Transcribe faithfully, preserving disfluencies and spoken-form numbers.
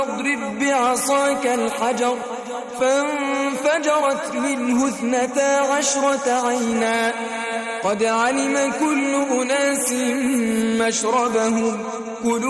واضرب بعصاك الحجر فانفجرت منه اثنتا عشرة عينا قد علم كل أناس مشربهم كلوا